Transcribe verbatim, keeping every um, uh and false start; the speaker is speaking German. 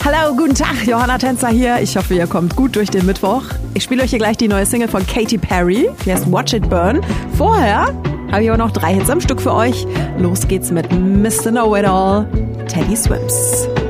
Hallo, guten Tag, Johanna Tänzer hier. Ich hoffe, ihr kommt gut durch den Mittwoch. Ich spiele euch hier gleich die neue Single von Katy Perry. Die heißt Watch It Burn. Vorher habe ich aber noch drei Hits am Stück für euch. Los geht's mit Mister Know It All, Teddy Swims.